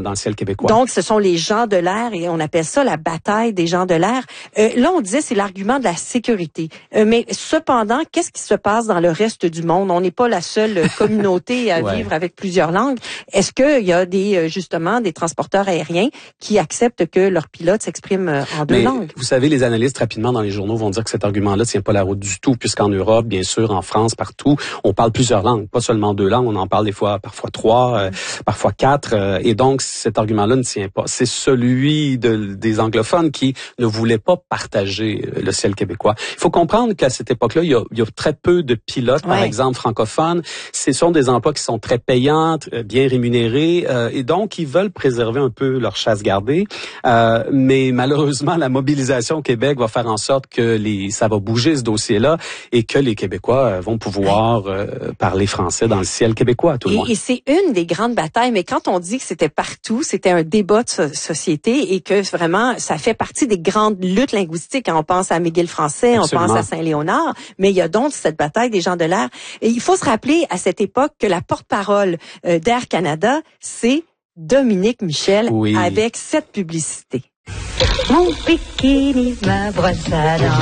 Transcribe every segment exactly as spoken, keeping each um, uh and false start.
dans le ciel québécois. Donc, ce sont les gens de l'air et on appelle ça la bataille des gens de l'air. Euh, là, on disait c'est l'argument de la sécurité. Euh, mais cependant, qu'est-ce qui se passe dans le reste du monde? On n'est pas la seule communauté à ouais. vivre avec plusieurs langues. Est-ce qu'il y a des justement des transporteurs aériens qui acceptent que leurs pilotes s'expriment en deux mais, langues? Vous savez, les analystes rapidement dans les journaux vont dire que cet argument-là tient pas la route du tout, puisqu'en Europe, bien sûr, en France, partout, on parle plusieurs langues, pas seulement deux langues, on en parle des fois, parfois trois, euh, parfois quatre, euh, et donc cet argument-là ne tient pas. C'est celui de, des anglophones qui ne voulaient pas partager le ciel québécois. Il faut comprendre qu'à cette époque-là, il y a, il y a très peu de pilotes, ouais. par exemple, francophones. Ce sont des emplois qui sont très payants, bien rémunérés, euh, et donc ils veulent préserver un peu leur chasse gardée. Euh, mais malheureusement, la mobilisation au Québec va faire en sorte que les, ça va bouger ce dossier-là et que les Québécois vont pouvoir euh, parler français dans le ciel québécois à tout le et, monde. Et c'est une des grandes batailles, mais quand on dit que c'était partout, c'était un débat de so- société et que vraiment, ça fait partie des grandes luttes linguistiques. Quand on pense à McGill français, Absolument. On pense à Saint-Léonard, mais il y a donc cette bataille des gens de l'air. Et il faut se rappeler à cette époque que la porte-parole euh, d'Air Canada, c'est Dominique Michel oui. avec cette publicité. Mon bikini, ma brosse à dents.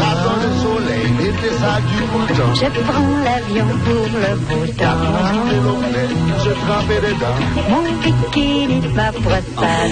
Je prends l'avion pour le beau temps. Mon bikini, ma brosse à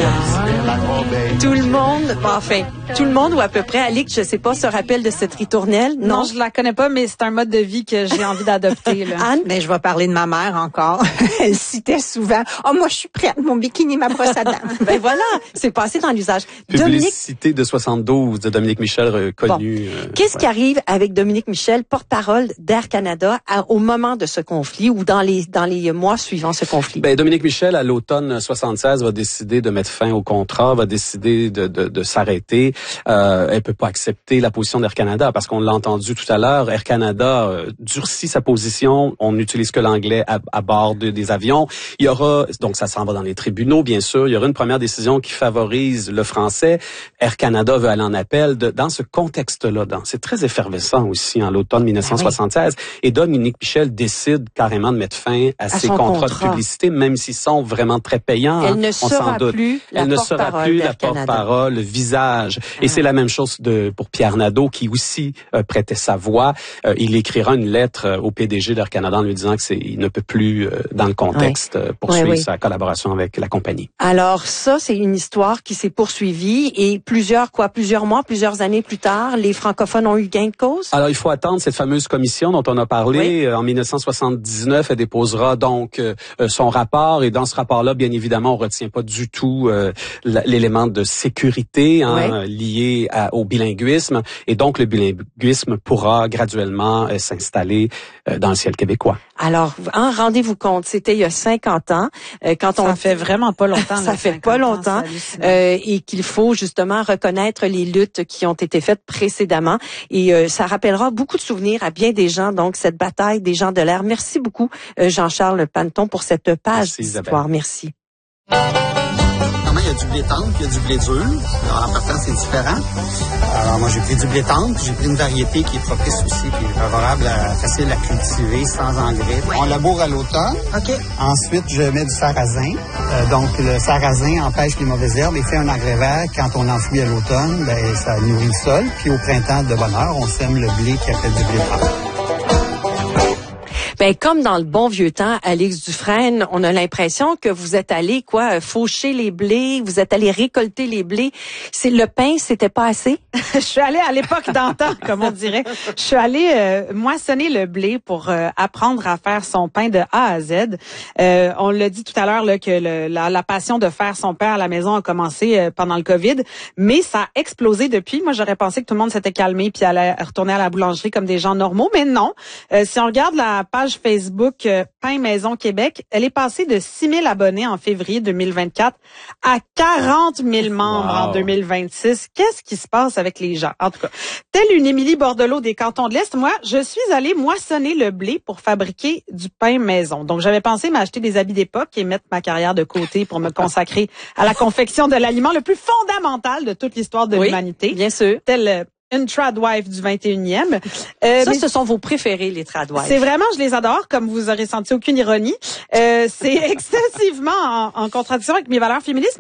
dents. Tout le monde, enfin, tout le monde ou à peu près, Alix, je sais pas, se rappelle de cette ritournelle? Non, non je la connais pas, mais c'est un mode de vie que j'ai envie d'adopter. Là. Anne? Mais je vais parler de ma mère encore. Elle citait souvent, « Oh, moi, je suis prête, mon bikini, ma brosse à dents. » Ben voilà, c'est passé dans l'usage. Publicité de soixante-douze de Dominique Michel, connu. Bon. Euh, Qu'est-ce ouais. qui arrive avec Dominique Michel, porte-parole d'Air Canada, à, au moment de ce conflit ou dans les dans les mois suivant ce conflit? Ben Dominique Michel, à l'automne soixante-seize, va décider de mettre fin au contrat, va décider de, de, de s'arrêter. Euh, elle peut pas accepter la position d'Air Canada parce qu'on l'a entendu tout à l'heure. Air Canada euh, durcit sa position. On n'utilise que l'anglais à, à bord de, des avions. Il y aura donc ça s'en va dans les tribunaux, bien sûr. Il y aura une première décision qui favorise le français. Air Canada veut aller en appel. De, dans ce contexte-là, dans, c'est très effervescent aussi en l'automne dix-neuf cent soixante-seize. Ah oui. Et Dominique Michel décide carrément de mettre fin à, à ses contrats contrat. de publicité, même s'ils sont vraiment très payants. Elle ne on sera s'en doute. plus la Elle ne sera plus la porte-parole, le visage. Ah. Et c'est la même chose de pour Pierre Nadeau, qui aussi euh, prêtait sa voix. Euh, il écrira une lettre euh, au P D G d'Air Canada en lui disant que c'est, il ne peut plus, euh, dans le contexte, oui. euh, poursuivre oui, oui. sa collaboration avec la compagnie. Alors ça, c'est une histoire qui s'est poursuivie et plusieurs, quoi, plusieurs mois, plusieurs années plus tard, les francophones ont eu gain de cause? Alors, il faut attendre cette fameuse commission dont on a parlé. Oui. Euh, en dix-neuf cent soixante-dix-neuf, elle déposera donc euh, son rapport. Et dans ce rapport-là, bien évidemment, on retient pas du tout euh, l'élément de sécurité hein, oui. lié à, au bilinguisme. Et donc, le bilinguisme pourra graduellement euh, s'installer euh, dans le ciel québécois. Alors, hein, rendez-vous compte, c'était il y a cinquante ans. Euh, quand ça on fait vraiment pas longtemps. ça fait pas longtemps. Ans, euh, et qu'il faut justement reconnaître les luttes qui ont été faites précédemment. Et euh, ça rappellera beaucoup de souvenirs à bien des gens. Donc, cette bataille des gens de l'air. Merci beaucoup, euh, Jean-Charles Panneton, pour cette page d'histoire. Merci. Il y a du blé tendre, puis il y a du blé dur. Alors, en partant, c'est différent. Alors, moi, j'ai pris du blé tendre, puis j'ai pris une variété qui est propice aussi, qui est favorable, à, facile à cultiver, sans engrais. On laboure à l'automne. OK. Ensuite, je mets du sarrasin. Euh, donc, le sarrasin empêche les mauvaises herbes et fait un engrais vert. Quand on enfouit à l'automne, ben, ça nourrit le sol. Puis au printemps, de bonne heure, on sème le blé qui appelle du blé tendre. Ben, comme dans le bon vieux temps, Alix Dufresne, on a l'impression que vous êtes allé, quoi, faucher les blés, vous êtes allé récolter les blés. C'est le pain, c'était pas assez? Je suis allée à l'époque d'antan, comme on dirait. Je suis allée euh, moissonner le blé pour euh, apprendre à faire son pain de A à Z. Euh, on l'a dit tout à l'heure là, que le, la, la passion de faire son pain à la maison a commencé euh, pendant le COVID, mais ça a explosé depuis. Moi, j'aurais pensé que tout le monde s'était calmé puis allait retourner à la boulangerie comme des gens normaux, mais non. Euh, si on regarde la page Facebook euh, Pain Maison Québec, elle est passée de six mille abonnés en février deux mille vingt-quatre à quarante mille membres wow. en deux mille vingt-six. Qu'est-ce qui se passe avec les gens? En tout cas, telle une Émilie Bordelot des Cantons de l'Est, moi, je suis allée moissonner le blé pour fabriquer du pain maison. Donc, j'avais pensé m'acheter des habits d'époque et mettre ma carrière de côté pour me consacrer à la confection de l'aliment le plus fondamental de toute l'histoire de oui, l'humanité. Bien sûr. Tel une tradwife du vingt et unième. Euh, Ça, mais ce sont vos préférés, les tradwives. C'est vraiment, je les adore, comme vous aurez senti aucune ironie. Euh, c'est excessivement en, en contradiction avec mes valeurs féministes.